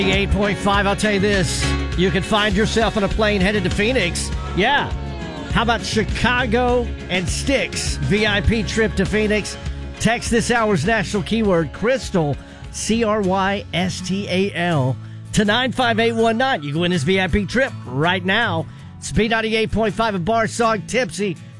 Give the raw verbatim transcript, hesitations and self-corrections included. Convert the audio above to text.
eight point five, I'll tell you this. You can find yourself on a plane headed to Phoenix. Yeah. How about Chicago and Styx V I P trip to Phoenix? Text this hour's national keyword, Crystal, C R Y S T A L, to nine five eight one nine. You can win this V I P trip right now. It's B ninety-eight point five of Barsog, Tipsy.